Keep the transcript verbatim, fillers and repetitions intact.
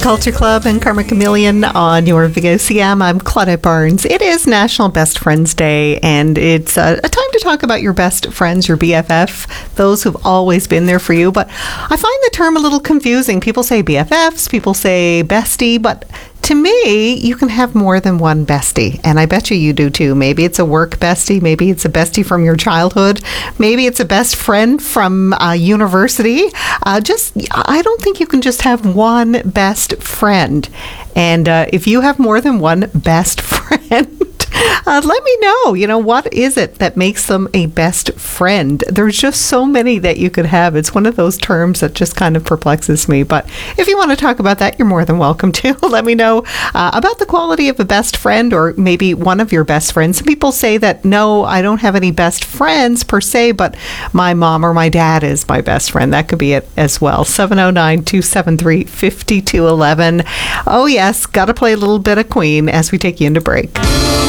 Culture Club and Karma Chameleon on your V O C M. I'm Claudette Barnes. It is National Best Friends Day, and it's a, a time to talk about your best friends, your B F F, those who've always been there for you. But I find the term a little confusing. People say B F Fs, people say bestie, but to me, you can have more than one bestie, and I bet you you do too. Maybe it's a work bestie, maybe it's a bestie from your childhood, maybe it's a best friend from uh, university. Uh, just, I don't think you can just have one best friend. And uh, if you have more than one best friend, Uh, let me know, you know, what is it that makes them a best friend? There's just so many that you could have. It's one of those terms that just kind of perplexes me. But if you want to talk about that, you're more than welcome to. Let me know uh, about the quality of a best friend, or maybe one of your best friends. Some people say that, no, I don't have any best friends per se, but my mom or my dad is my best friend. That could be it as well. seven oh nine, two seven three, five two one one. Oh, yes, got to play a little bit of Queen as we take you into break.